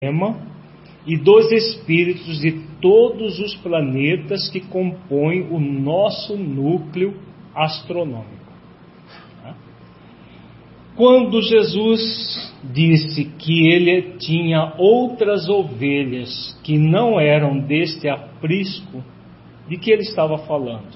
e dos espíritos de todos os planetas que compõem o nosso núcleo astronômico. Quando Jesus disse que ele tinha outras ovelhas que não eram deste aprisco, de que ele estava falando?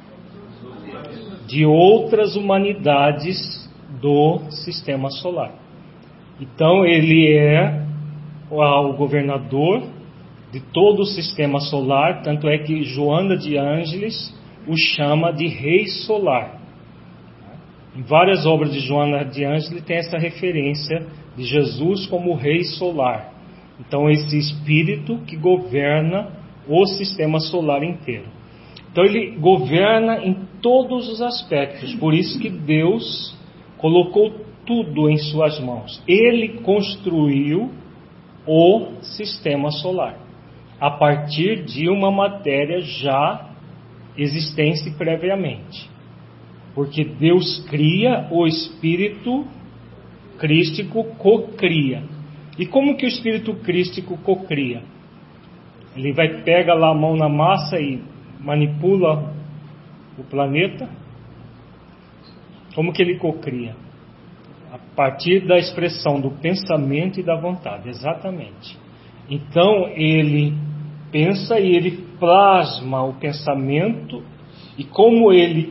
De outras humanidades do sistema solar. Então ele é o governador de todo o sistema solar, tanto é que Joana de Ângeles o chama de Rei Solar. Em várias obras de Joana de Ângeles tem essa referência de Jesus como Rei Solar. Então esse espírito que governa o sistema solar inteiro. Então ele governa em todos os aspectos, por isso que Deus colocou tudo em suas mãos. Ele construiu o sistema solar a partir de uma matéria já existente previamente. Porque Deus cria, o Espírito Crístico cocria. E como que o Espírito Crístico cocria? Ele pega lá a mão na massa e manipula o planeta. Como que ele cocria? A partir da expressão do pensamento e da vontade, exatamente. Então ele pensa e ele plasma o pensamento, e como ele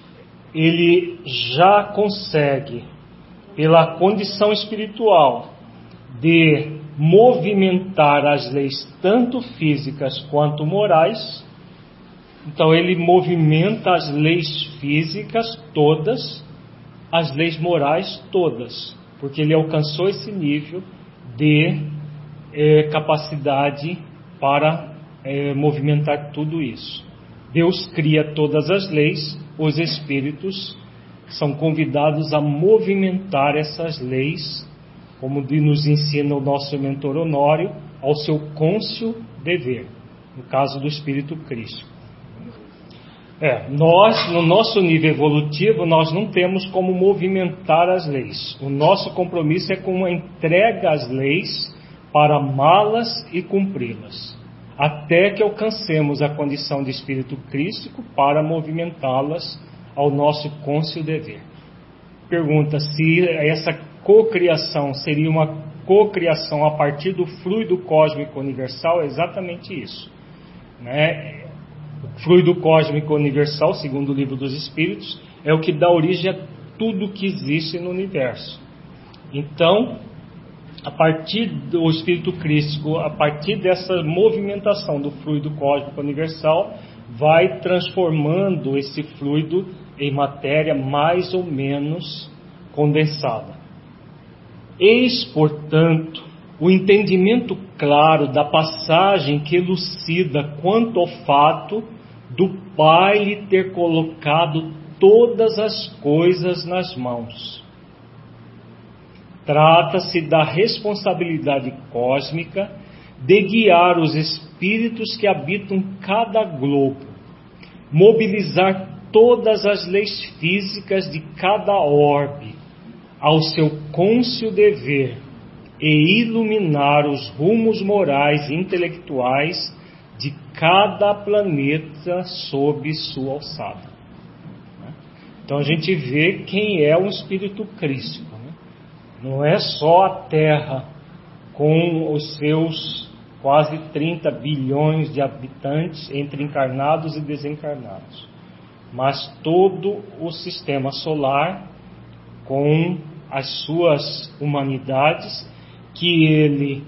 já consegue, pela condição espiritual, de movimentar as leis tanto físicas quanto morais, então ele movimenta as leis físicas todas, as leis morais todas, porque ele alcançou esse nível de capacidade para movimentar tudo isso. Deus cria todas as leis, os espíritos são convidados a movimentar essas leis, como nos ensina o nosso mentor Honório, ao seu cônscio dever, no caso do Espírito Cristo. Nós, no nosso nível evolutivo, nós não temos como movimentar as leis. O nosso compromisso é com a entrega às leis para amá-las e cumpri-las, até que alcancemos a condição de Espírito Crístico para movimentá-las ao nosso cônscio dever. Pergunta se essa cocriação seria uma cocriação a partir do fluido cósmico universal. É exatamente isso, né? O fluido cósmico universal, segundo o Livro dos Espíritos, é o que dá origem a tudo que existe no universo. Então, a partir do Espírito Crístico, a partir dessa movimentação do fluido cósmico universal, vai transformando esse fluido em matéria mais ou menos condensada. Eis, portanto, o entendimento claro da passagem que elucida quanto ao fato do Pai lhe ter colocado todas as coisas nas mãos. Trata-se da responsabilidade cósmica de guiar os espíritos que habitam cada globo, mobilizar todas as leis físicas de cada orbe ao seu cônscio dever e iluminar os rumos morais e intelectuais de cada planeta sob sua alçada. Então a gente vê quem é o Espírito Crístico. Não é só a Terra, com os seus quase 30 bilhões de habitantes, entre encarnados e desencarnados, mas todo o sistema solar, com as suas humanidades, que ele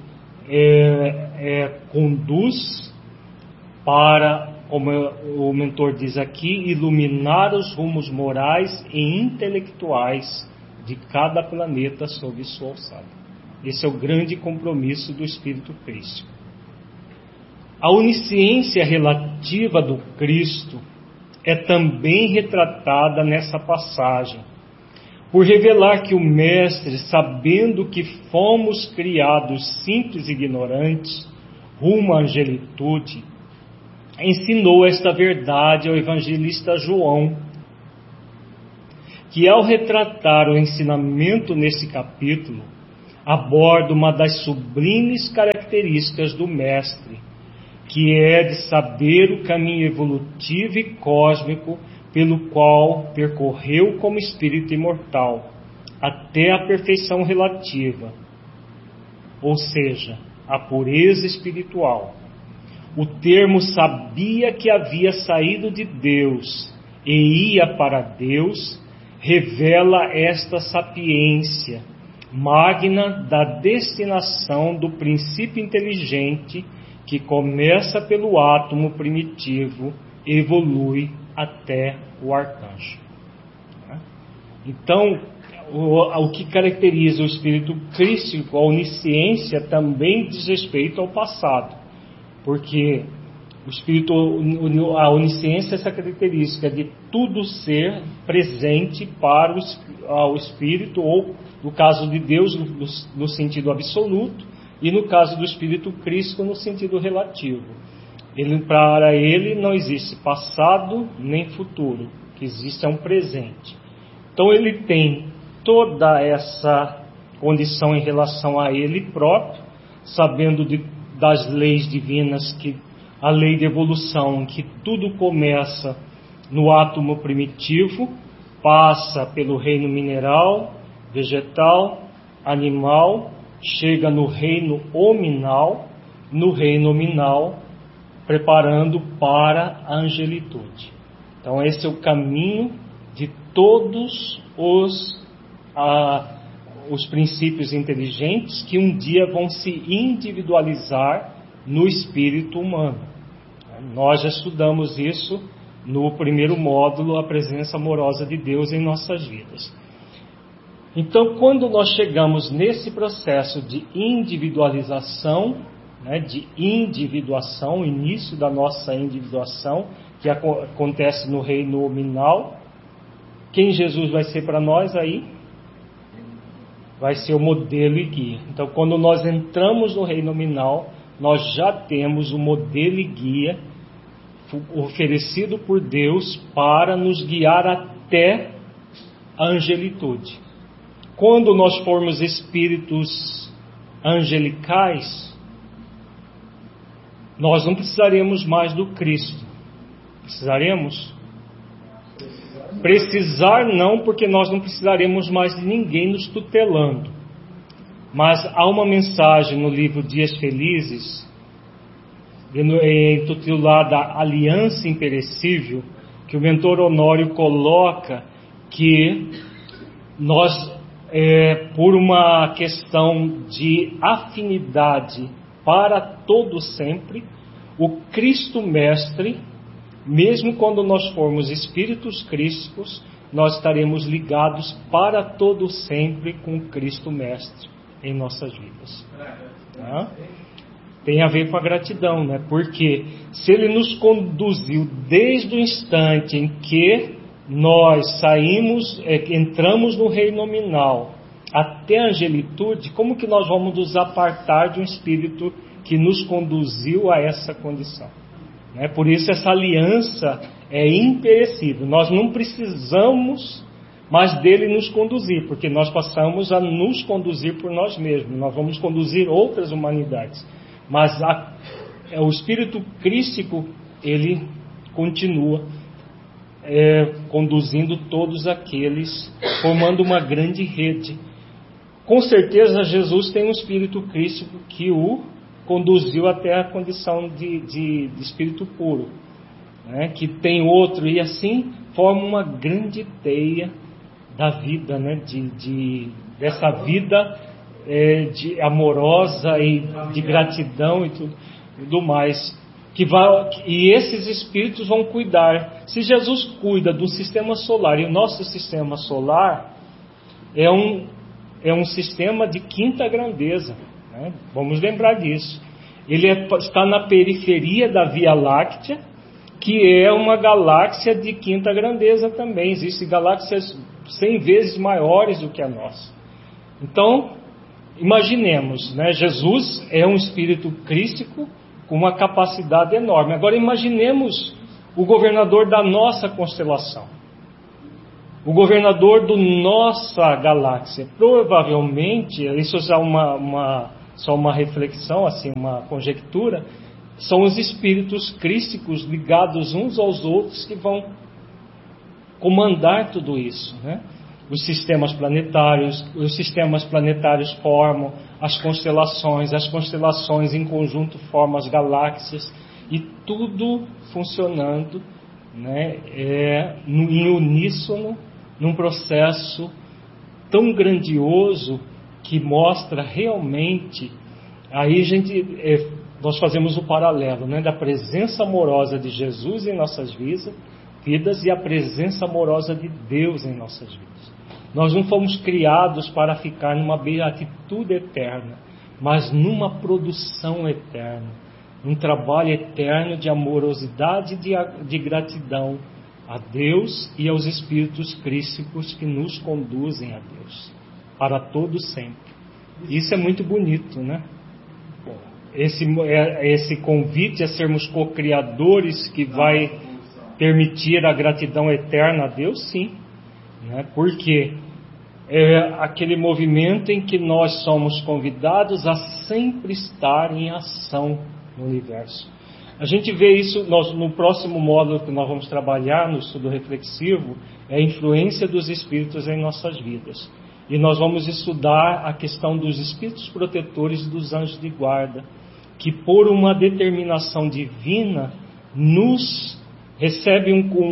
conduz para, como o mentor diz aqui, iluminar os rumos morais e intelectuais de cada planeta sob sua alçada. Esse é o grande compromisso do Espírito Cristo. A onisciência relativa do Cristo é também retratada nessa passagem, por revelar que o Mestre, sabendo que fomos criados simples e ignorantes, rumo à angelitude, ensinou esta verdade ao evangelista João, que ao retratar o ensinamento nesse capítulo, aborda uma das sublimes características do Mestre, que é de saber o caminho evolutivo e cósmico pelo qual percorreu como espírito imortal, até a perfeição relativa, ou seja, a pureza espiritual. O termo sabia que havia saído de Deus e ia para Deus, revela esta sapiência magna da destinação do princípio inteligente que começa pelo átomo primitivo e evolui até o arcanjo. Então, o que caracteriza o espírito crístico, a onisciência, também diz respeito ao passado, porque a onisciência é essa característica de tudo ser presente para o espírito, ou no caso de Deus no sentido absoluto, e no caso do espírito crístico no sentido relativo. Para ele não existe passado nem futuro, o que existe é um presente. Então ele tem toda essa condição em relação a ele próprio, sabendo das leis divinas, que a lei de evolução, que tudo começa no átomo primitivo, passa pelo reino mineral, vegetal, animal, chega no reino hominal, no reino hominal, preparando para a angelitude. Então esse é o caminho de todos os princípios inteligentes que um dia vão se individualizar no espírito humano. Nós já estudamos isso no primeiro módulo, a presença amorosa de Deus em nossas vidas. Então, quando nós chegamos nesse processo de individualização, de individuação, o início da nossa individuação, que acontece no reino nominal, quem Jesus vai ser para nós aí? Vai ser o modelo e guia. Então, quando nós entramos no reino nominal, nós já temos o modelo e guia oferecido por Deus para nos guiar até a angelitude. Quando nós formos espíritos angelicais, nós não precisaremos mais do Cristo. Precisaremos? Precisar não, porque nós não precisaremos mais de ninguém nos tutelando. Mas há uma mensagem no livro Dias Felizes, intitulada Aliança Imperecível, que o mentor Honório coloca que nós, por uma questão de afinidade para todo sempre, o Cristo Mestre, mesmo quando nós formos espíritos crísticos, nós estaremos ligados para todo sempre com o Cristo Mestre em nossas vidas. Tá? Tem a ver com a gratidão, né? Porque se Ele nos conduziu desde o instante em que nós entramos no reino nominal até a angelitude, como que nós vamos nos apartar de um espírito que nos conduziu a essa condição? Por isso essa aliança é imperecível. Nós não precisamos mais dele nos conduzir, porque nós passamos a nos conduzir por nós mesmos. Nós vamos conduzir outras humanidades. Mas o espírito crístico, ele continua conduzindo todos aqueles, formando uma grande rede. Com certeza Jesus tem um espírito crístico que o conduziu até a condição de espírito puro, que tem outro, e assim forma uma grande teia da vida, dessa vida amorosa e de gratidão e tudo mais, e esses espíritos vão cuidar. Se Jesus cuida do sistema solar, e o nosso sistema solar é um sistema de quinta grandeza, vamos lembrar disso. Ele está na periferia da Via Láctea, que é uma galáxia de quinta grandeza também. Existem galáxias 100 vezes maiores do que a nossa. Então, imaginemos, Jesus é um espírito crístico com uma capacidade enorme. Agora imaginemos o governador da nossa constelação. O governador da nossa galáxia, provavelmente, isso já é só uma reflexão, assim, uma conjectura, são os espíritos crísticos ligados uns aos outros que vão comandar tudo isso, né? Os sistemas planetários formam as constelações em conjunto formam as galáxias, e tudo funcionando, né, em uníssono, num processo tão grandioso que mostra realmente, aí nós fazemos o paralelo, né, da presença amorosa de Jesus em nossas vidas e a presença amorosa de Deus em nossas vidas. Nós não fomos criados para ficar numa beatitude eterna, mas numa produção eterna, um trabalho eterno de amorosidade e de gratidão a Deus e aos Espíritos crísticos que nos conduzem a Deus, para todo sempre. Isso é muito bonito, né? Esse convite a sermos co-criadores que vai permitir a gratidão eterna a Deus, sim, né? Porque é aquele movimento em que nós somos convidados a sempre estar em ação no universo. A gente vê isso no próximo módulo que nós vamos trabalhar no estudo reflexivo, é a influência dos espíritos em nossas vidas. E nós vamos estudar a questão dos espíritos protetores e dos anjos de guarda, que por uma determinação divina nos recebe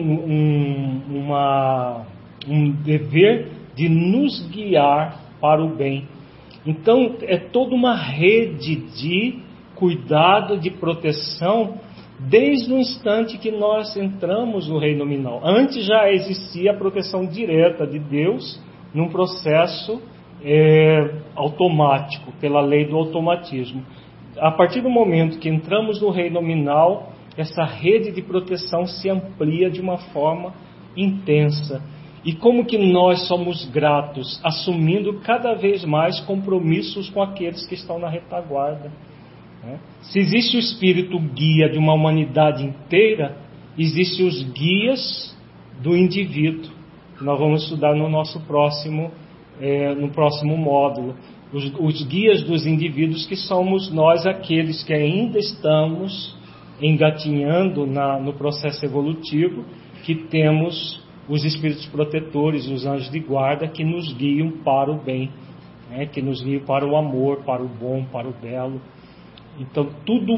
um dever de nos guiar para o bem. Então é toda uma rede de cuidado, de proteção, desde o instante que nós entramos no reino nominal. Antes já existia a proteção direta de Deus num processo automático, pela lei do automatismo. A partir do momento que entramos no reino nominal, essa rede de proteção se amplia de uma forma intensa. E como que nós somos gratos, assumindo cada vez mais compromissos com aqueles que estão na retaguarda. Se existe o espírito guia de uma humanidade inteira, existem os guias do indivíduo. Nós vamos estudar no próximo módulo. Os guias dos indivíduos, que somos nós, aqueles que ainda estamos engatinhando no processo evolutivo, que temos os espíritos protetores, os anjos de guarda, que nos guiam para o bem, né? Que nos guiam para o amor, para o bom, para o belo. Então, tudo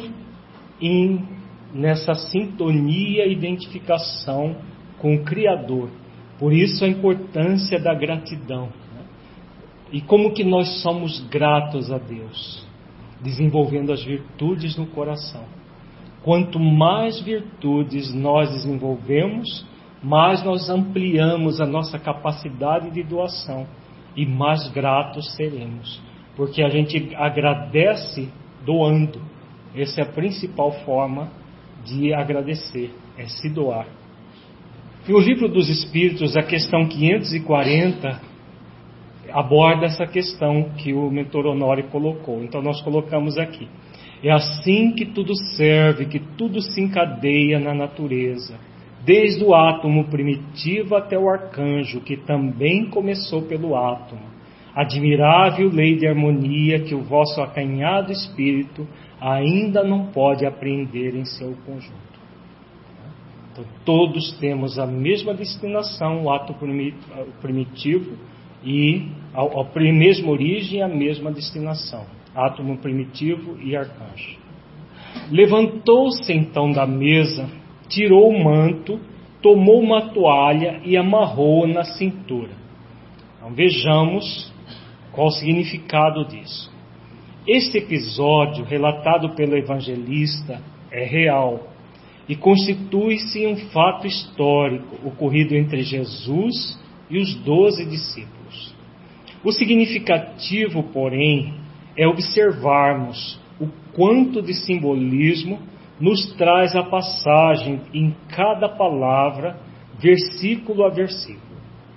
nessa sintonia e identificação com o Criador. Por isso a importância da gratidão, né? E como que nós somos gratos a Deus? Desenvolvendo as virtudes no coração. Quanto mais virtudes nós desenvolvemos, mais nós ampliamos a nossa capacidade de doação e mais gratos seremos. Porque a gente agradece doando. Essa é a principal forma de agradecer, é se doar. E o Livro dos Espíritos, a questão 540, aborda essa questão que o mentor Honório colocou. Então nós colocamos aqui. É assim que tudo serve, que tudo se encadeia na natureza, desde o átomo primitivo até o arcanjo, que também começou pelo átomo. Admirável lei de harmonia que o vosso acanhado espírito ainda não pode apreender em seu conjunto. Então, todos temos a mesma destinação, o átomo primitivo, e a mesma origem e a mesma destinação, átomo primitivo e arcanjo. Levantou-se então da mesa, tirou o manto, tomou uma toalha e amarrou-a na cintura. Então vejamos qual o significado disso. Este episódio, relatado pelo evangelista, é real e constitui-se um fato histórico ocorrido entre Jesus e os 12 discípulos. O significativo, porém, é observarmos o quanto de simbolismo nos traz a passagem em cada palavra, versículo a versículo.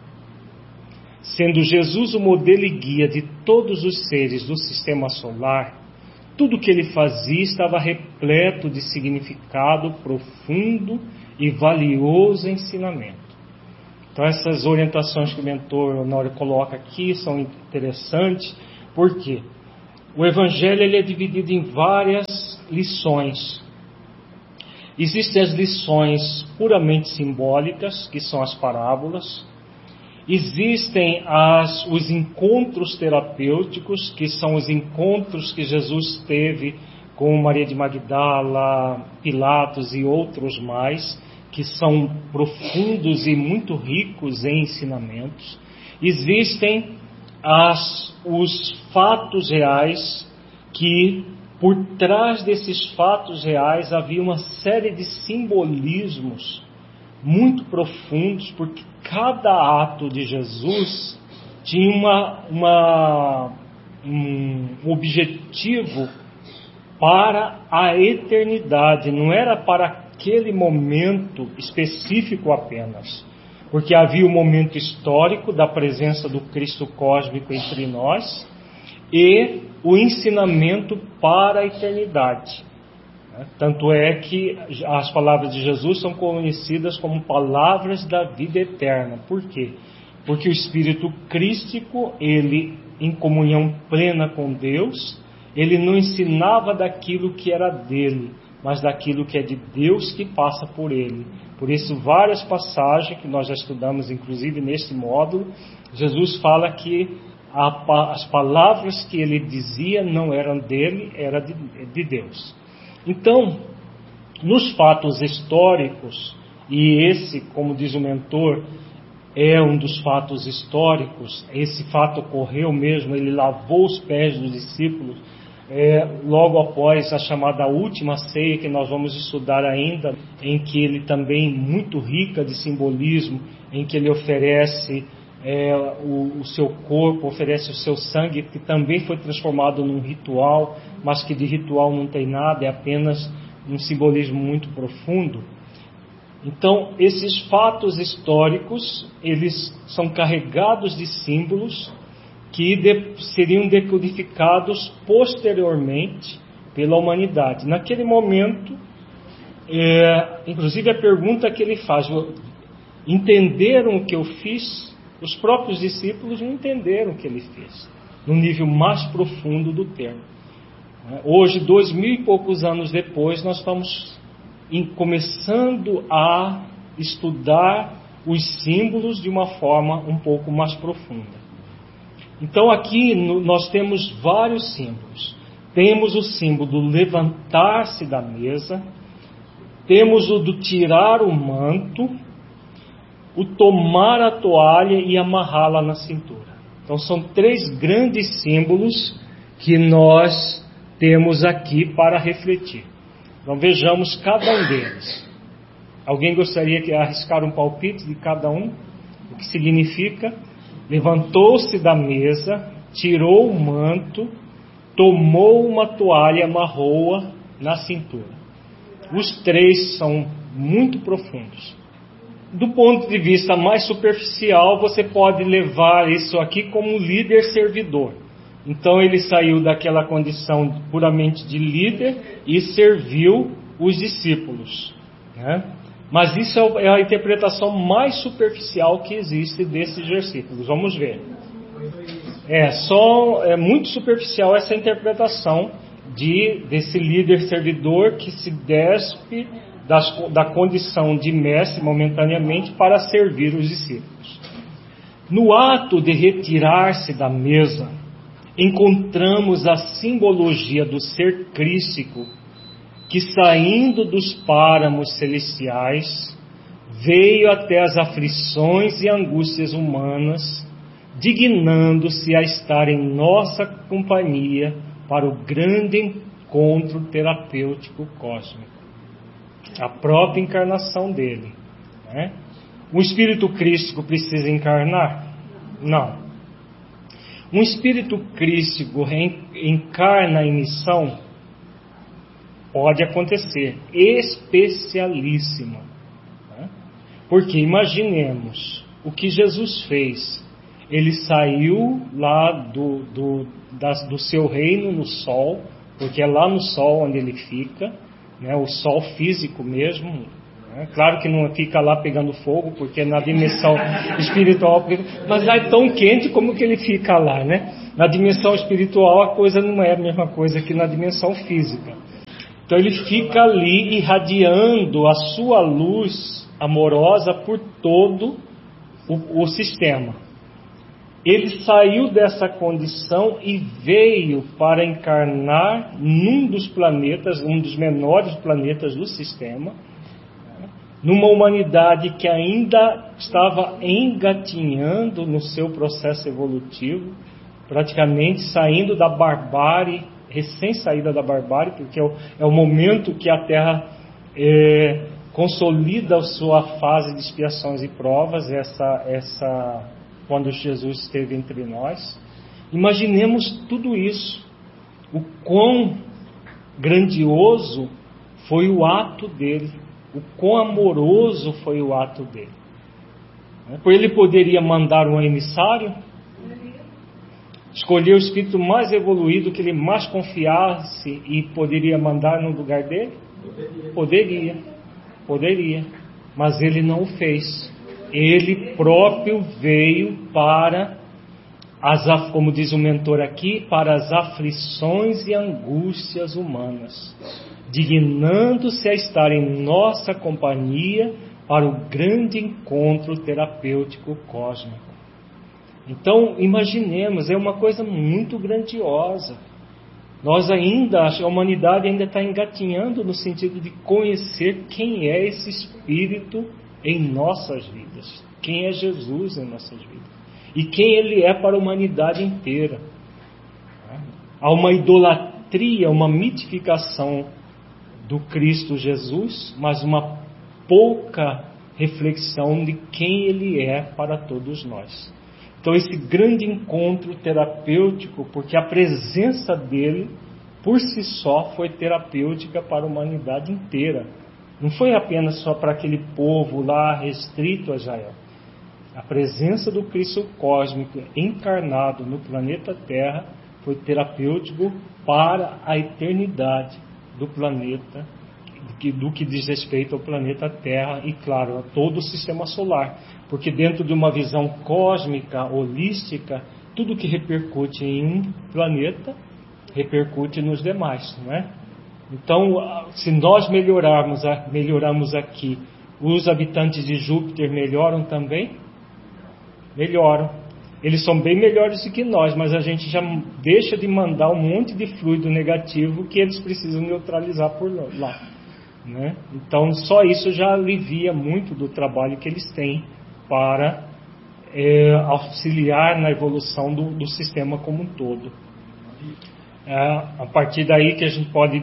Sendo Jesus o modelo e guia de todos os seres do sistema solar, tudo o que ele fazia estava repleto de significado profundo e valioso ensinamento. Então essas orientações que o mentor Honório coloca aqui são interessantes, porque o Evangelho ele é dividido em várias lições. Existem as lições puramente simbólicas, que são as parábolas. Existem os encontros terapêuticos, que são os encontros que Jesus teve com Maria de Magdala, Pilatos e outros mais, que são profundos e muito ricos em ensinamentos. Existem os fatos reais, que por trás desses fatos reais havia uma série de simbolismos muito profundos, porque cada ato de Jesus tinha um objetivo para a eternidade, não era para aquele momento específico apenas, porque havia o momento histórico da presença do Cristo cósmico entre nós e o ensinamento para a eternidade. Tanto é que as palavras de Jesus são conhecidas como palavras da vida eterna. Por quê? Porque o Espírito Crístico, ele, em comunhão plena com Deus, ele não ensinava daquilo que era dele, mas daquilo que é de Deus que passa por ele. Por isso, várias passagens que nós já estudamos, inclusive neste módulo, Jesus fala que as palavras que ele dizia não eram dele, era de Deus. Então, nos fatos históricos, e esse, como diz o mentor, é um dos fatos históricos, esse fato ocorreu mesmo, ele lavou os pés dos discípulos, logo após a chamada última ceia, que nós vamos estudar ainda, em que ele também, muito rica de simbolismo, em que ele oferece o seu corpo, oferece o seu sangue, que também foi transformado num ritual, mas que de ritual não tem nada, é apenas um simbolismo muito profundo. Então, esses fatos históricos, eles são carregados de símbolos que seriam decodificados posteriormente pela humanidade. Naquele momento, inclusive a pergunta que ele faz: entenderam o que eu fiz? Os próprios discípulos não entenderam o que ele fez, no nível mais profundo do termo. Hoje, 2000 e poucos anos depois, nós estamos começando a estudar os símbolos de uma forma um pouco mais profunda. Então aqui nós temos vários símbolos. Temos o símbolo do levantar-se da mesa, temos o do tirar o manto, o tomar a toalha e amarrá-la na cintura. Então são três grandes símbolos que nós temos aqui para refletir. Então vejamos cada um deles. Alguém gostaria de arriscar um palpite de cada um? O que significa? Levantou-se da mesa, tirou o manto, tomou uma toalha e amarrou-a na cintura. Os três são muito profundos. Do ponto de vista mais superficial, você pode levar isso aqui como líder servidor. Então ele saiu daquela condição puramente de líder e serviu os discípulos, né? Mas isso é a interpretação mais superficial que existe desses versículos. Vamos ver. É muito superficial essa interpretação desse líder servidor que se despe da condição de mestre momentaneamente para servir os discípulos. No ato de retirar-se da mesa, encontramos a simbologia do ser crístico que, saindo dos páramos celestiais, veio até as aflições e angústias humanas, dignando-se a estar em nossa companhia para o grande encontro terapêutico cósmico. A própria encarnação dele, né? Um espírito crístico precisa encarnar? Não. Um espírito crístico encarna em missão? Pode acontecer, especialíssimo, né? Porque imaginemos o que Jesus fez. Ele saiu lá do seu reino no sol, porque é lá no sol onde ele fica, né? O sol físico mesmo, né? Claro que não fica lá pegando fogo, porque na dimensão espiritual, mas lá é tão quente como que ele fica lá, né? Na dimensão espiritual a coisa não é a mesma coisa que na dimensão física. Então ele fica ali irradiando a sua luz amorosa por todo o sistema. Ele saiu dessa condição e veio para encarnar num dos planetas, um dos menores planetas do sistema, numa humanidade que ainda estava engatinhando no seu processo evolutivo, praticamente saindo da barbárie, recém-saída da barbárie, porque é o momento que a Terra consolida a sua fase de expiações e provas, quando Jesus esteve entre nós. Imaginemos tudo isso, o quão grandioso foi o ato dele, o quão amoroso foi o ato dele. Ele poderia mandar um emissário, escolher o espírito mais evoluído que ele mais confiasse e poderia mandar no lugar dele? Poderia, mas ele não o fez. Ele próprio veio para como diz o mentor aqui, para as aflições e angústias humanas, dignando-se a estar em nossa companhia para o grande encontro terapêutico cósmico. Então, imaginemos, é uma coisa muito grandiosa. A humanidade ainda está engatinhando no sentido de conhecer quem é esse Espírito em nossas vidas, quem é Jesus em nossas vidas e quem Ele é para a humanidade inteira. Há uma idolatria, uma mitificação do Cristo Jesus, mas uma pouca reflexão de quem Ele é para todos nós. Então esse grande encontro terapêutico, porque a presença dele por si só foi terapêutica para a humanidade inteira. Não foi apenas só para aquele povo lá restrito a Israel. A presença do Cristo cósmico encarnado no planeta Terra foi terapêutico para a eternidade do planeta, do que diz respeito ao planeta Terra e, claro, a todo o sistema solar. Porque dentro de uma visão cósmica, holística, tudo que repercute em um planeta, repercute nos demais, não é? Então, se nós melhoramos aqui, os habitantes de Júpiter melhoram também? Melhoram. Eles são bem melhores do que nós, mas a gente já deixa de mandar um monte de fluido negativo que eles precisam neutralizar por lá, né? Então, só isso já alivia muito do trabalho que eles têm para auxiliar na evolução do sistema como um todo. A partir daí que a gente pode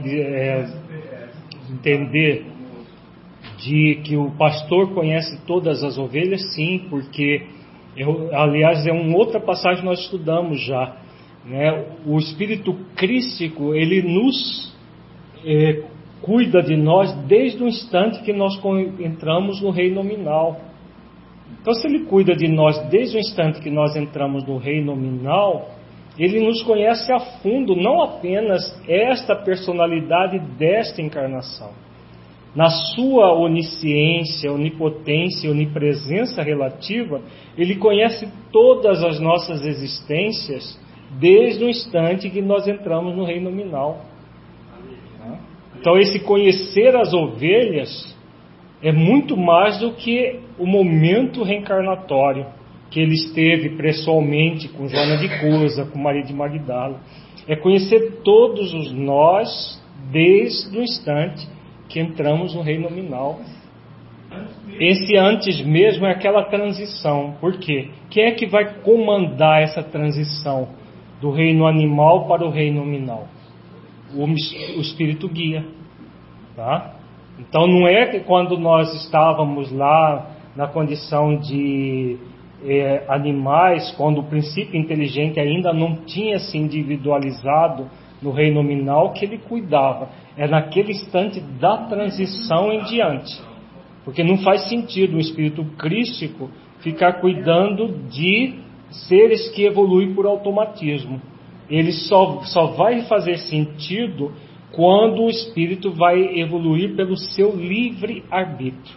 entender de que o pastor conhece todas as ovelhas, sim, porque, aliás, é uma outra passagem que nós estudamos já, né? O Espírito Crístico, ele nos cuida de nós desde o instante que nós entramos no reino nominal. Então, se ele cuida de nós desde o instante que nós entramos no reino nominal, ele nos conhece a fundo, não apenas esta personalidade desta encarnação. Na sua onisciência, onipotência, onipresença relativa, ele conhece todas as nossas existências desde o instante que nós entramos no reino nominal. Então, esse conhecer as ovelhas é muito mais do que o momento reencarnatório que ele esteve pessoalmente com Joana de Cusa, com Maria de Magdala. É conhecer todos os nós desde o instante que entramos no reino nominal. Esse antes mesmo é aquela transição. Por quê? Quem é que vai comandar essa transição do reino animal para o reino nominal? O Espírito guia. Tá? Então não é que quando nós estávamos lá na condição de animais, quando o princípio inteligente ainda não tinha se individualizado no reino nominal, que ele cuidava. É naquele instante da transição em diante. Porque não faz sentido um espírito crístico ficar cuidando de seres que evoluem por automatismo. Ele só vai fazer sentido quando o espírito vai evoluir pelo seu livre arbítrio.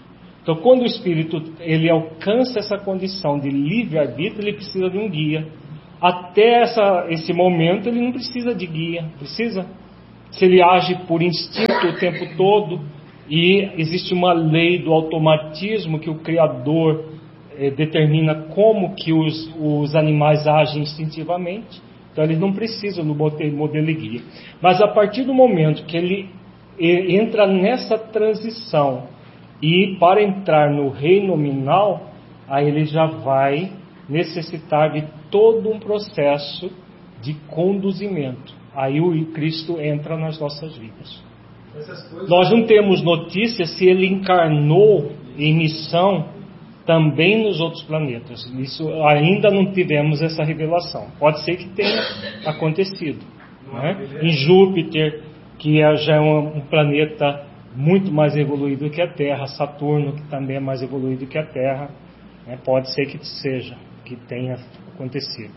Então, quando o espírito ele alcança essa condição de livre-arbítrio, ele precisa de um guia. Até esse momento, ele não precisa de guia. Precisa? Se ele age por instinto o tempo todo, e existe uma lei do automatismo que o Criador determina como que os animais agem instintivamente, então eles não precisam do modelo e guia. Mas a partir do momento que ele entra nessa transição e para entrar no reino nominal, aí ele já vai necessitar de todo um processo de conduzimento. Aí o Cristo entra nas nossas vidas. Nós não temos notícia se ele encarnou em missão também nos outros planetas. Isso ainda não tivemos essa revelação. Pode ser que tenha acontecido, né? Em Júpiter, que já é um planeta muito mais evoluído que a Terra, Saturno, que também é mais evoluído que a Terra, né? Pode ser que seja, que tenha acontecido.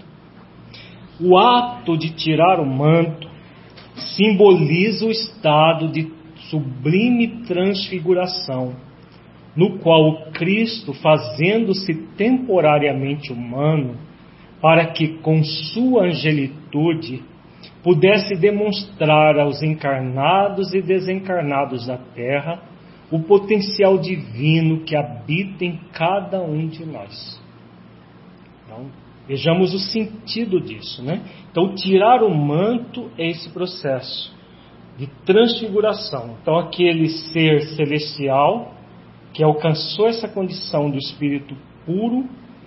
O ato de tirar o manto simboliza o estado de sublime transfiguração, no qual o Cristo, fazendo-se temporariamente humano, para que com sua angelitude pudesse demonstrar aos encarnados e desencarnados da Terra o potencial divino que habita em cada um de nós. Então, vejamos o sentido disso, né? Então, tirar o manto é esse processo de transfiguração. Então, aquele ser celestial que alcançou essa condição do espírito puro,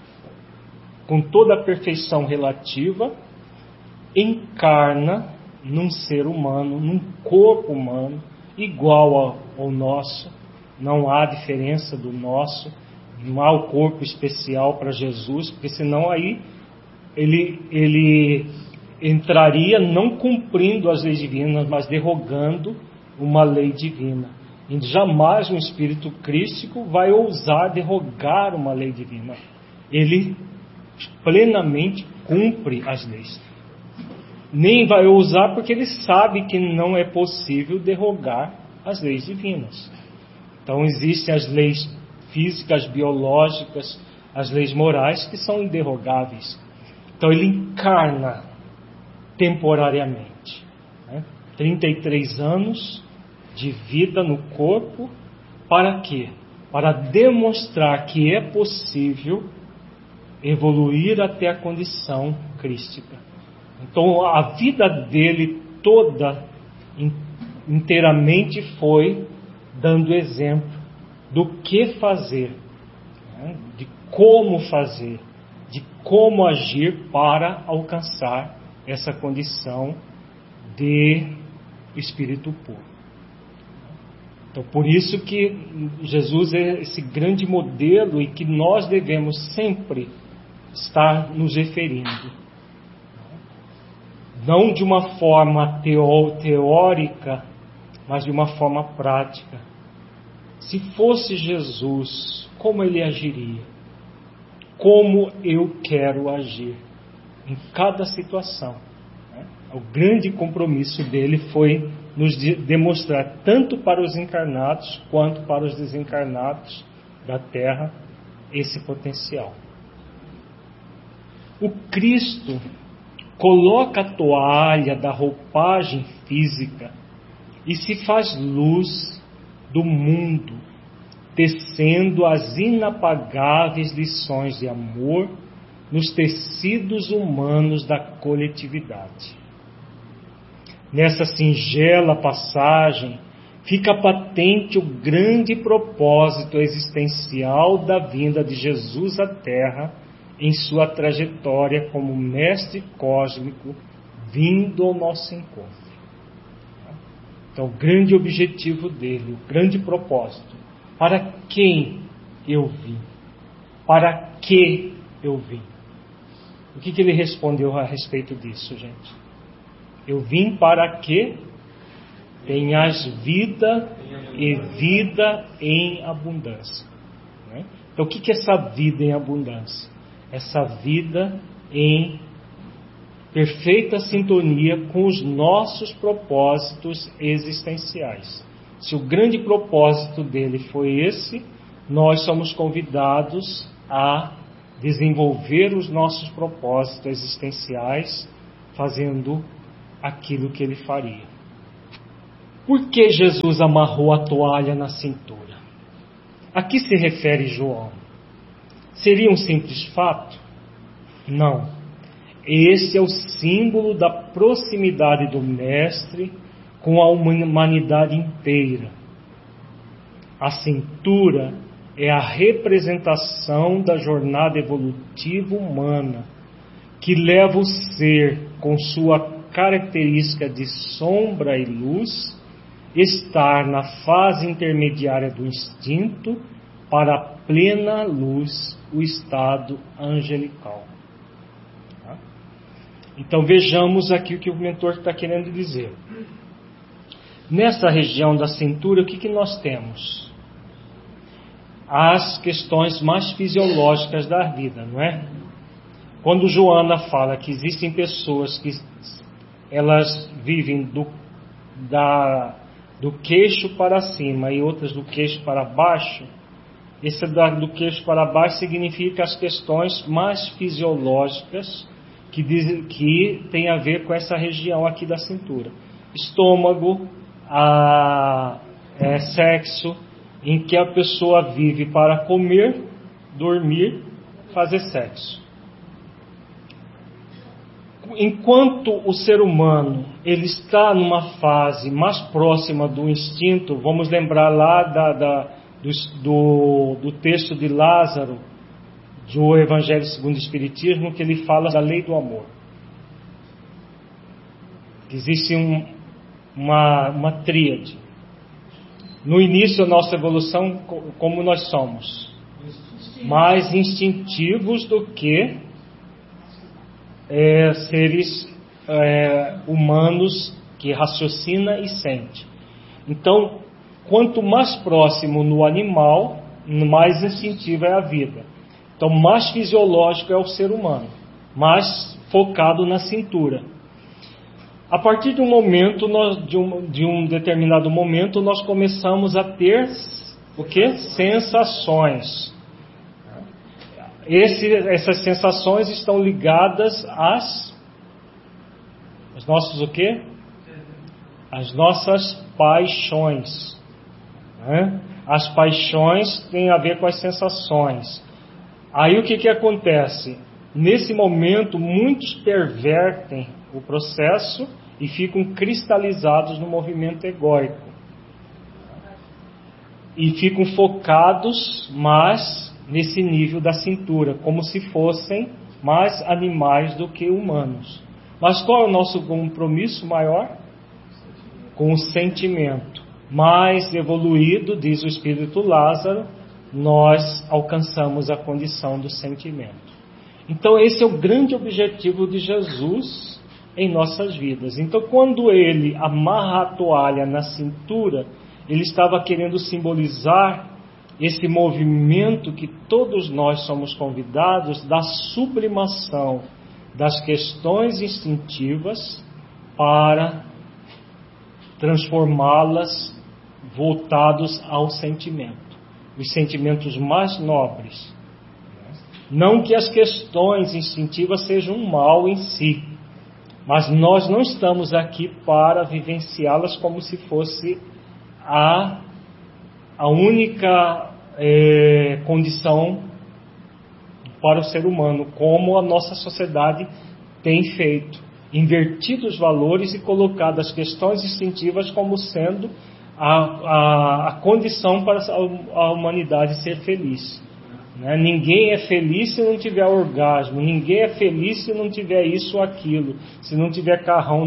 com toda a perfeição relativa, encarna num ser humano, num corpo humano, igual ao nosso. Não há diferença do nosso, não há o corpo especial para Jesus, porque senão aí ele entraria não cumprindo as leis divinas, mas derrogando uma lei divina. E jamais um espírito crístico vai ousar derrogar uma lei divina. Ele plenamente cumpre as leis. Nem vai ousar porque ele sabe que não é possível derrogar as leis divinas. Então existem as leis físicas, biológicas, as leis morais que são inderrogáveis. Então ele encarna temporariamente, né? 33 anos de vida no corpo, para quê? Para demonstrar que é possível evoluir até a condição crística. Então a vida dele toda inteiramente foi dando exemplo do que fazer, né? De como fazer, de como agir para alcançar essa condição de espírito puro. Então, por isso que Jesus é esse grande modelo e que nós devemos sempre estar nos referindo. Não de uma forma teórica, mas de uma forma prática. Se fosse Jesus, como ele agiria? Como eu quero agir em cada situação? O grande compromisso dele foi nos demonstrar, tanto para os encarnados quanto para os desencarnados da Terra, esse potencial. O Cristo coloca a toalha da roupagem física e se faz luz do mundo, tecendo as inapagáveis lições de amor nos tecidos humanos da coletividade. Nessa singela passagem, fica patente o grande propósito existencial da vinda de Jesus à Terra em sua trajetória como mestre cósmico vindo ao nosso encontro. Então, o grande objetivo dele, o grande propósito. Para quem eu vim? Para que eu vim? O que ele respondeu a respeito disso, gente? Eu vim para que tenhas vida e vida em abundância. Né? Então, o que é essa vida em abundância? Essa vida em perfeita sintonia com os nossos propósitos existenciais. Se o grande propósito dele foi esse, nós somos convidados a desenvolver os nossos propósitos existenciais fazendo aquilo que ele faria. Por que Jesus amarrou a toalha na cintura? A que se refere João? Seria um simples fato? Não. Esse é o símbolo da proximidade do Mestre com a humanidade inteira. A cintura é a representação da jornada evolutiva humana, que leva o ser, com sua característica de sombra e luz, estar na fase intermediária do instinto para a plena luz, o estado angelical. Então vejamos aqui o que o mentor está querendo dizer. Nessa região da cintura, o que nós temos? As questões mais fisiológicas da vida, não é? Quando Joana fala que existem pessoas que elas vivem do queixo para cima e outras do queixo para baixo, esse do queixo para baixo significa as questões mais fisiológicas que tem a ver com essa região aqui da cintura. Estômago, sexo, em que a pessoa vive para comer, dormir, fazer sexo. Enquanto o ser humano ele está numa fase mais próxima do instinto, vamos lembrar lá do texto de Lázaro, do Evangelho segundo o Espiritismo, que ele fala da lei do amor. Existe uma tríade. No início da nossa evolução, como nós somos? Mais instintivos do que seres humanos que raciocina e sente. Então, quanto mais próximo no animal, mais instintiva é a vida. Então, mais fisiológico é o ser humano, mais focado na cintura. A partir de um momento, de um determinado momento, nós começamos a ter o quê? Sensações. Essas sensações estão ligadas às nossos o quê? As nossas paixões. As paixões têm a ver com as sensações. Aí o que acontece? Nesse momento, muitos pervertem o processo e ficam cristalizados no movimento egóico. E ficam focados mais nesse nível da cintura, como se fossem mais animais do que humanos. Mas qual é o nosso compromisso maior? Com o sentimento. Mais evoluído, diz o Espírito Lázaro, nós alcançamos a condição do sentimento. Então esse é o grande objetivo de Jesus em nossas vidas. Então quando ele amarra a toalha na cintura, ele estava querendo simbolizar esse movimento que todos nós somos convidados da sublimação das questões instintivas para transformá-las voltados ao sentimento, os sentimentos mais nobres. Não que as questões instintivas sejam um mal em si, mas nós não estamos aqui para vivenciá-las como se fosse a única condição para o ser humano, como a nossa sociedade tem feito, invertido os valores e colocado as questões instintivas como sendo a condição para a humanidade ser feliz. Ninguém é feliz se não tiver orgasmo, ninguém é feliz se não tiver isso ou aquilo, se não tiver carrão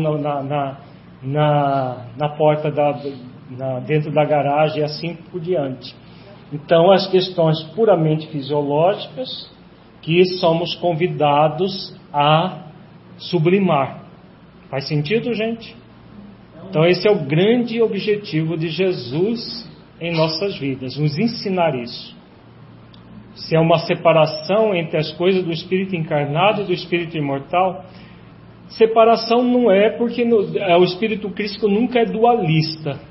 na porta dentro da garagem e assim por diante. Então as questões puramente fisiológicas que somos convidados a sublimar. Faz sentido, gente? Então esse é o grande objetivo de Jesus em nossas vidas, nos ensinar isso. Se é uma separação entre as coisas do espírito encarnado e do espírito imortal, separação não é, porque o espírito crístico nunca é dualista.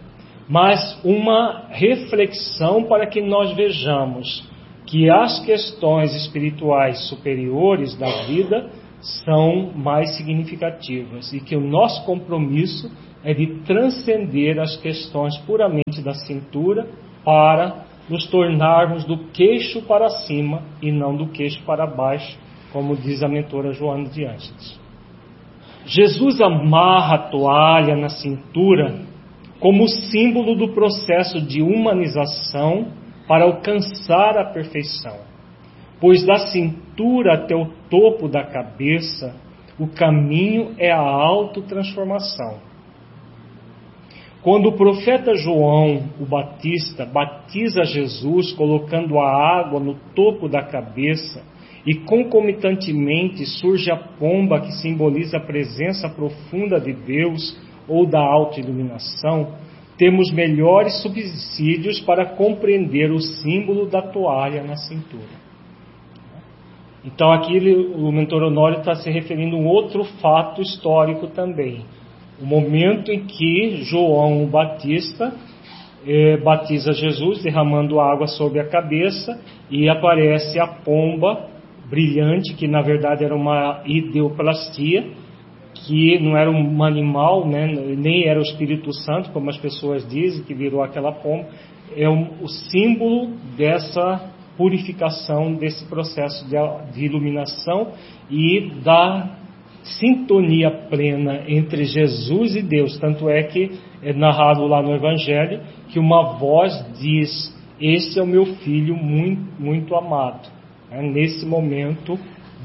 mas uma reflexão para que nós vejamos que as questões espirituais superiores da vida são mais significativas e que o nosso compromisso é de transcender as questões puramente da cintura para nos tornarmos do queixo para cima e não do queixo para baixo, como diz a mentora Joana de Ângeles. Jesus amarra a toalha na cintura como símbolo do processo de humanização para alcançar a perfeição, pois da cintura até o topo da cabeça, o caminho é a autotransformação. Quando o profeta João, o Batista, batiza Jesus colocando a água no topo da cabeça e concomitantemente surge a pomba que simboliza a presença profunda de Deus ou da autoiluminação, temos melhores subsídios para compreender o símbolo da toalha na cintura. Então aqui o mentor Honório está se referindo a um outro fato histórico também. O momento em que João o Batista batiza Jesus, derramando água sobre a cabeça, e aparece a pomba brilhante, que na verdade era uma ideoplastia, que não era um animal, né, nem era o Espírito Santo, como as pessoas dizem, que virou aquela pomba. É o símbolo dessa purificação, desse processo de iluminação e da sintonia plena entre Jesus e Deus. Tanto é que é narrado lá no Evangelho que uma voz diz: "Esse é o meu filho muito, muito amado", nesse momento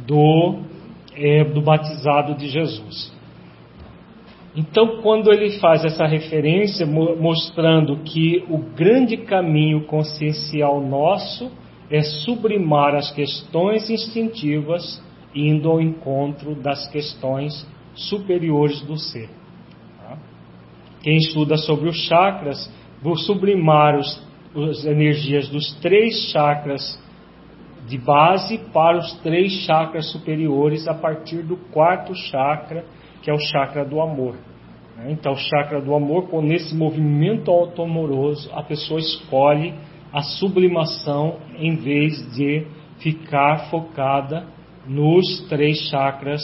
do batizado de Jesus. Então, quando ele faz essa referência, mostrando que o grande caminho consciencial nosso é sublimar as questões instintivas, indo ao encontro das questões superiores do ser. Quem estuda sobre os chakras, vou sublimar as energias dos 3 chakras de base para os 3 chakras superiores a partir do 4º chakra, que é o chakra do amor. Então, o chakra do amor, nesse movimento auto-amoroso, a pessoa escolhe a sublimação em vez de ficar focada nos 3 chakras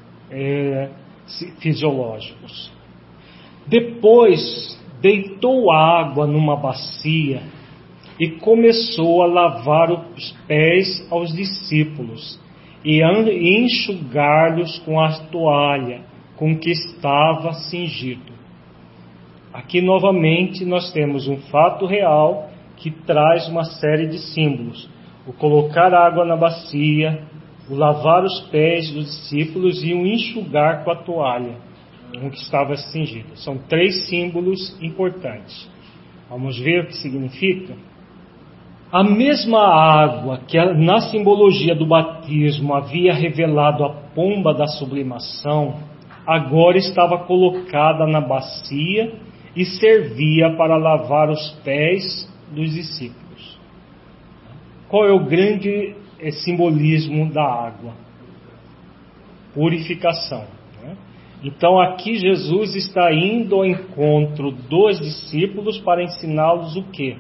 fisiológicos. Depois, deitou água numa bacia e começou a lavar os pés aos discípulos e enxugar-lhes com a toalha com que estava cingido. Aqui novamente nós temos um fato real que traz uma série de símbolos: o colocar água na bacia, o lavar os pés dos discípulos e o enxugar com a toalha com que estava cingido. São 3 símbolos importantes. Vamos ver o que significa? A mesma água que na simbologia do batismo havia revelado a pomba da sublimação, agora estava colocada na bacia e servia para lavar os pés dos discípulos. Qual é o grande simbolismo da água? Purificação. Então aqui Jesus está indo ao encontro dos discípulos para ensiná-los o quê?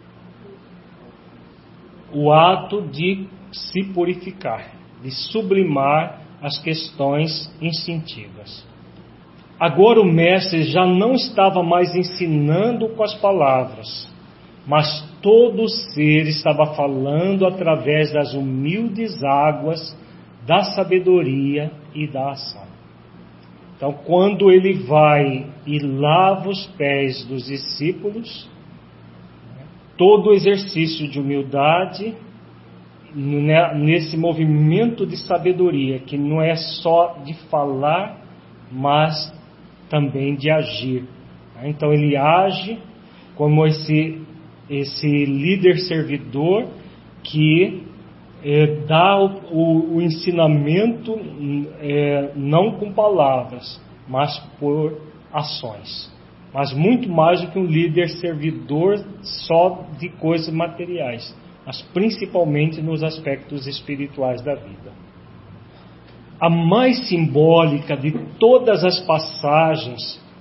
O ato de se purificar, de sublimar as questões instintivas. Agora o mestre já não estava mais ensinando com as palavras, mas todo o ser estava falando através das humildes águas da sabedoria e da ação. Então, quando ele vai e lava os pés dos discípulos, todo o exercício de humildade, nesse movimento de sabedoria, que não é só de falar, mas também de agir. Então ele age como esse líder servidor que dá o ensinamento não com palavras, mas por ações. Mas muito mais do que um líder servidor só de coisas materiais, mas principalmente nos aspectos espirituais da vida. A mais simbólica de todas as passagens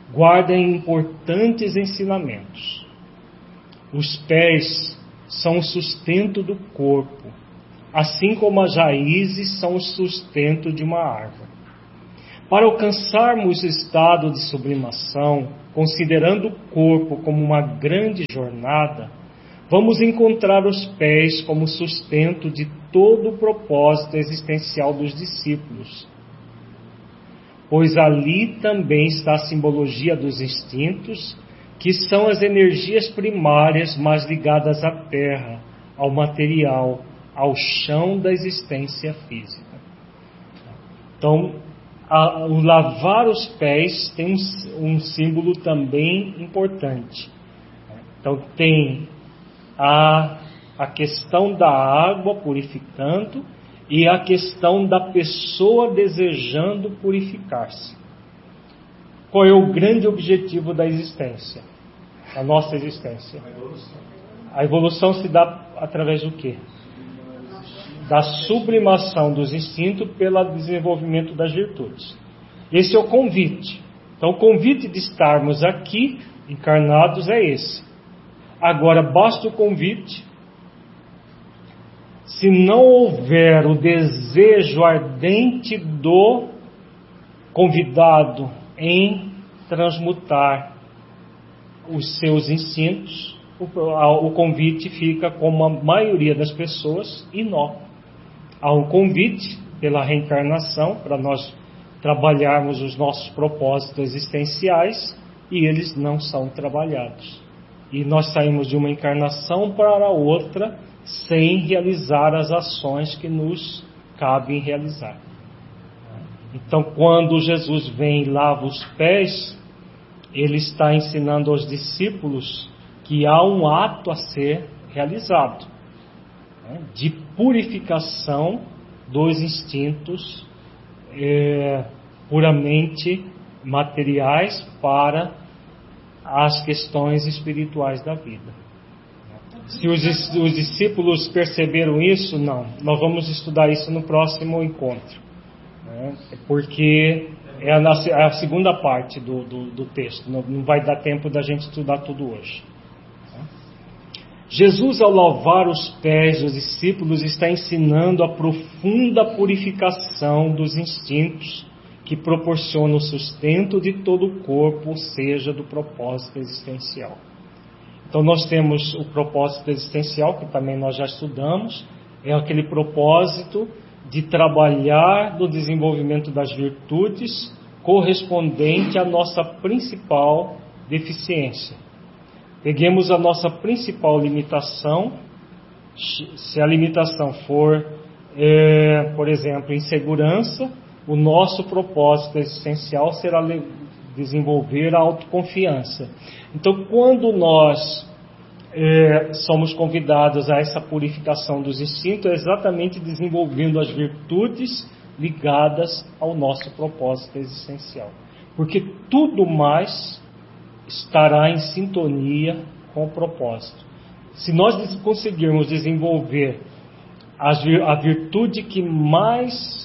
guarda importantes ensinamentos. Os pés são o sustento do corpo, assim como as raízes são o sustento de uma árvore. Para alcançarmos o estado de sublimação, considerando o corpo como uma grande jornada, vamos encontrar os pés como sustento de todo o propósito existencial dos discípulos, pois ali também está a simbologia dos instintos, que são as energias primárias mais ligadas à terra, ao material, ao chão da existência física. Então, o lavar os pés tem um símbolo também importante. Então, tem a questão da água purificando e a questão da pessoa desejando purificar-se. Qual é o grande objetivo da existência? A nossa existência. A evolução se dá através do quê? Da sublimação dos instintos pelo desenvolvimento das virtudes. Esse é o convite. Então, o convite de estarmos aqui, encarnados, é esse. Agora, basta o convite. Se não houver o desejo ardente do convidado em transmutar os seus instintos, o convite fica, como a maioria das pessoas, inócuo. Há um convite pela reencarnação para nós trabalharmos os nossos propósitos existenciais e eles não são trabalhados. E nós saímos de uma encarnação para outra sem realizar as ações que nos cabem realizar. Então, quando Jesus vem e lava os pés, ele está ensinando aos discípulos que há um ato a ser realizado, de purificação dos instintos puramente materiais para as questões espirituais da vida. Se os discípulos perceberam isso, não. Nós vamos estudar isso no próximo encontro, porque é a segunda parte do texto. Não vai dar tempo da gente estudar tudo hoje. Jesus, ao lavar os pés dos discípulos, está ensinando a profunda purificação dos instintos que proporciona o sustento de todo o corpo, ou seja, do propósito existencial. Então nós temos o propósito existencial, que também nós já estudamos, é aquele propósito de trabalhar no desenvolvimento das virtudes correspondente à nossa principal deficiência. Peguemos a nossa principal limitação. Se a limitação for, por exemplo, insegurança, o nosso propósito existencial será desenvolver a autoconfiança. Então, quando nós somos convidados a essa purificação dos instintos, é exatamente desenvolvendo as virtudes ligadas ao nosso propósito existencial. Porque tudo mais estará em sintonia com o propósito. Se nós conseguirmos desenvolver a virtude que mais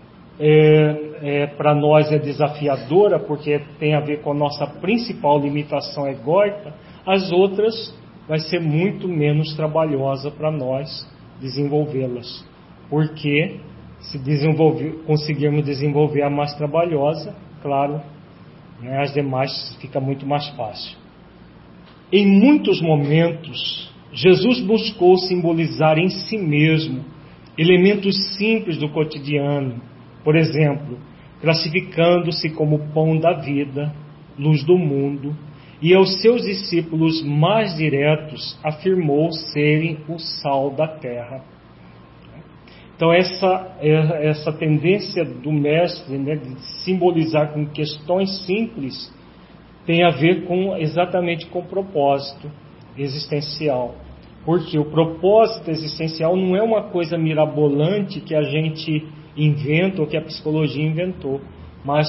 para nós é desafiadora, porque tem a ver com a nossa principal limitação egóica, as outras vai ser muito menos trabalhosa para nós desenvolvê-las. Porque se conseguirmos desenvolver a mais trabalhosa, claro, as demais fica muito mais fácil. Em muitos momentos, Jesus buscou simbolizar em si mesmo elementos simples do cotidiano, por exemplo, classificando-se como pão da vida, luz do mundo, e aos seus discípulos mais diretos afirmou serem o sal da terra. Então essa tendência do mestre, de simbolizar com questões simples, tem a ver exatamente com o propósito existencial. Porque o propósito existencial não é uma coisa mirabolante que a gente inventa ou que a psicologia inventou, mas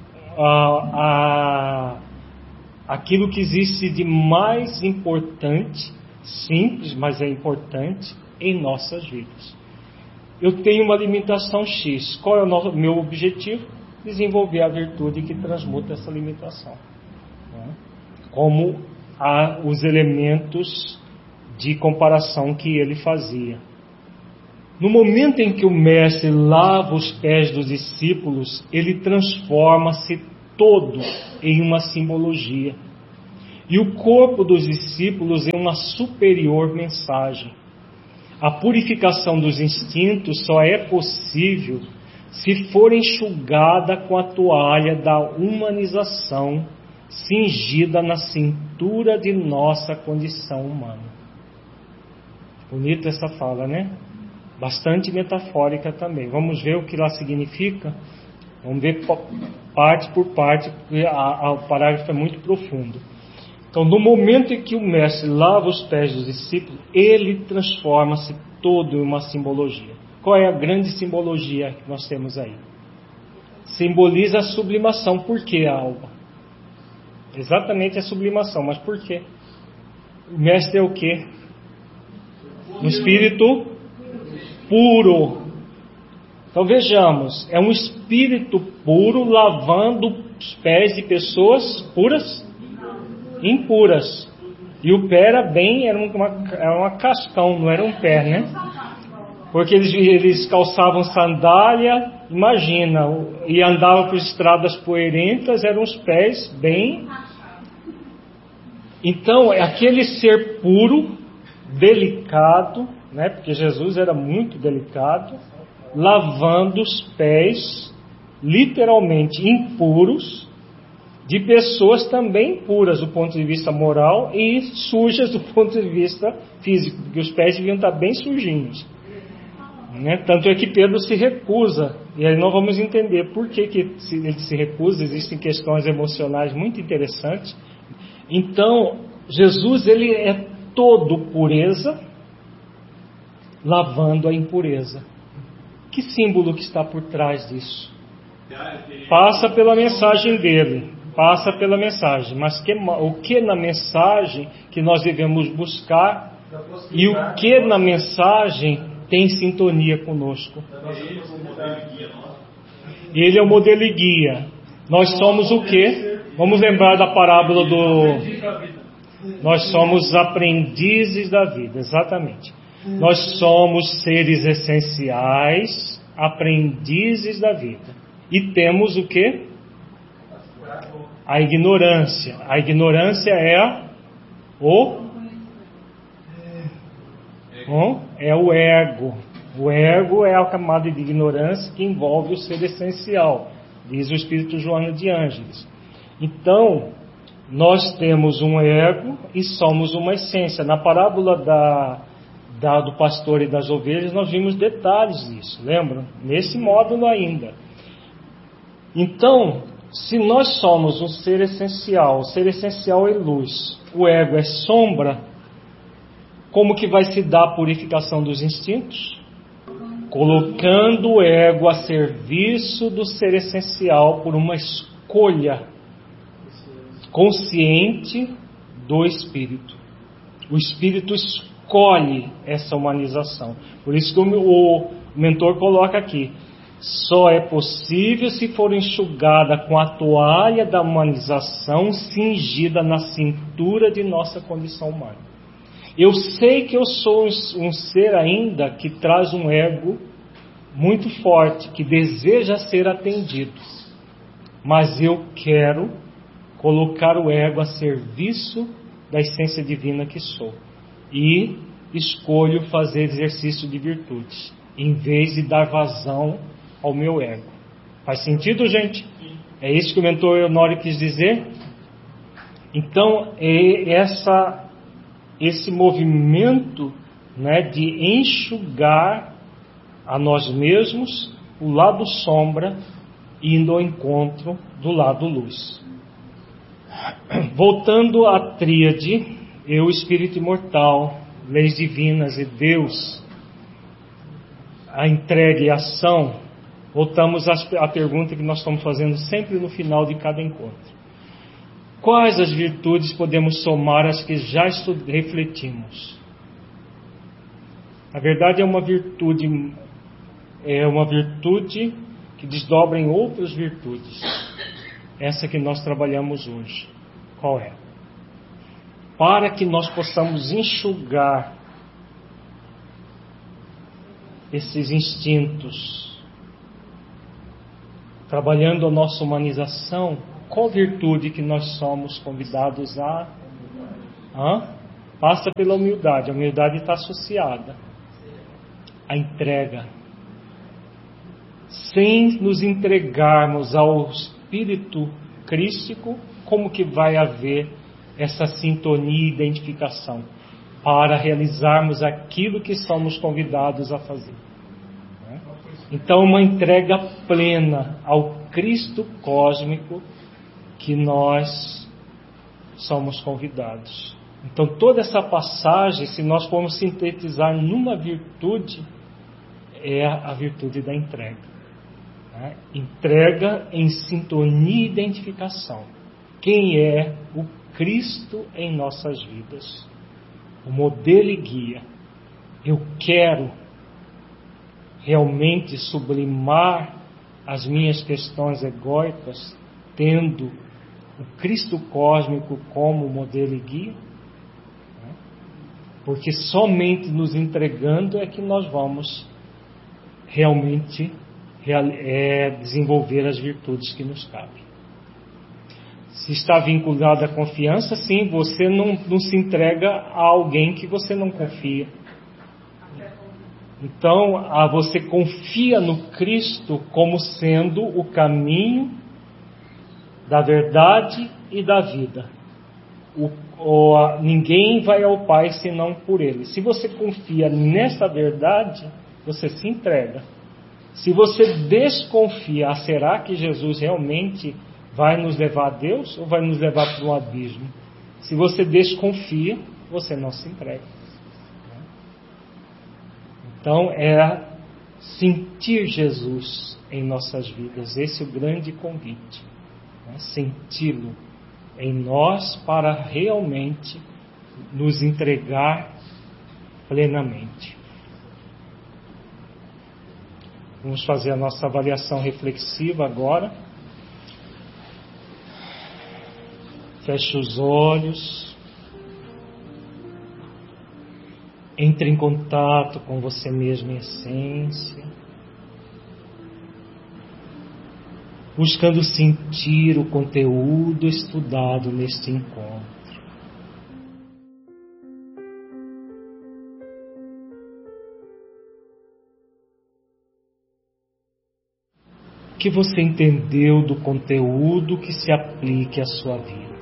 aquilo que existe de mais importante, simples, mas é importante em nossas vidas. Eu tenho uma limitação X. Qual é o meu objetivo? Desenvolver a virtude que transmuta essa limitação. né? Como os elementos de comparação que ele fazia. No momento em que o mestre lava os pés dos discípulos, ele transforma-se todo em uma simbologia. E o corpo dos discípulos em uma superior mensagem. A purificação dos instintos só é possível se for enxugada com a toalha da humanização cingida na cintura de nossa condição humana. Bonita essa fala, né? Bastante metafórica também. Vamos ver o que lá significa? Vamos ver parte por parte, porque o parágrafo é muito profundo. Então, no momento em que o mestre lava os pés dos discípulos, ele transforma-se todo em uma simbologia. Qual é a grande simbologia que nós temos aí? Simboliza a sublimação. Por que, Alba? Exatamente a sublimação. Mas por quê? O mestre é o quê? Um espírito puro. Então vejamos, é um espírito puro lavando os pés de pessoas puras? Impuras. E o pé era uma cascão, não era um pé, né? Porque eles calçavam sandália, imagina, e andavam por estradas poeirentas, eram os pés bem... Então, aquele ser puro, delicado, né? Porque Jesus era muito delicado, lavando os pés, literalmente impuros, de pessoas também puras do ponto de vista moral e sujas do ponto de vista físico, porque os pés deviam estar bem sujinhos, né? Tanto é que Pedro se recusa, e aí nós vamos entender por que ele se recusa. Existem questões emocionais muito interessantes. Então, Jesus, ele é todo pureza, lavando a impureza. Que símbolo que está por trás disso? Passa pela mensagem dele, passa pela mensagem, mas o que na mensagem que nós devemos buscar e o que na mensagem tem sintonia conosco? Ele é o modelo e guia. Nós somos o quê? Vamos lembrar da parábola Nós somos aprendizes da vida, exatamente. Nós somos seres essenciais, aprendizes da vida. E temos o quê? A ignorância. A ignorância é o ego. O ego é a camada de ignorância que envolve o ser essencial, diz o Espírito Joana de Ângeles. Então, nós temos um ego e somos uma essência. Na parábola do pastor e das ovelhas, nós vimos detalhes disso, lembram? Nesse módulo ainda. Então, se nós somos um ser essencial, o ser essencial é luz, o ego é sombra, como que vai se dar a purificação dos instintos? Colocando o ego a serviço do ser essencial por uma escolha consciente do espírito. O espírito escolhe essa humanização. Por isso que o mentor coloca aqui: só é possível se for enxugada com a toalha da humanização cingida na cintura de nossa condição humana. Eu sei que eu sou um ser ainda que traz um ego muito forte, que deseja ser atendido, mas eu quero colocar o ego a serviço da essência divina que sou e escolho fazer exercício de virtudes em vez de dar vazão ao meu ego. Faz sentido, gente? É isso que o mentor Honório quis dizer? Então, esse movimento, né, de enxugar a nós mesmos o lado sombra, indo ao encontro do lado luz. Voltando à tríade, eu, espírito imortal, leis divinas e Deus, a entrega e a ação, voltamos à pergunta que nós estamos fazendo sempre no final de cada encontro. Quais as virtudes podemos somar às que já refletimos? A verdade é uma virtude que desdobra em outras virtudes. Essa que nós trabalhamos hoje. Qual é? Para que nós possamos enxugar esses instintos, trabalhando a nossa humanização, qual virtude que nós somos convidados a? Passa pela humildade. A humildade está associada à entrega. Sem nos entregarmos ao Espírito Crístico, como que vai haver essa sintonia e identificação para realizarmos aquilo que somos convidados a fazer? Então, uma entrega plena ao Cristo cósmico que nós somos convidados. Então, toda essa passagem, se nós formos sintetizar numa virtude, é a virtude da entrega. Entrega em sintonia e identificação. Quem é o Cristo em nossas vidas? O modelo e guia. Eu quero realmente sublimar as minhas questões egóicas, tendo o Cristo cósmico como modelo e guia? Porque somente nos entregando é que nós vamos realmente desenvolver as virtudes que nos cabem. Se está vinculado à confiança, sim, você não se entrega a alguém que você não confia. Então, você confia no Cristo como sendo o caminho da verdade e da vida. Ninguém vai ao Pai senão por Ele. Se você confia nessa verdade, você se entrega. Se você desconfia, será que Jesus realmente vai nos levar a Deus ou vai nos levar para um abismo? Se você desconfia, você não se entrega. Então, é sentir Jesus em nossas vidas. Esse é o grande convite. Senti-lo em nós para realmente nos entregar plenamente. Vamos fazer a nossa avaliação reflexiva agora. Feche os olhos. Entre em contato com você mesmo em essência. Buscando sentir o conteúdo estudado neste encontro. O que você entendeu do conteúdo que se aplique à sua vida?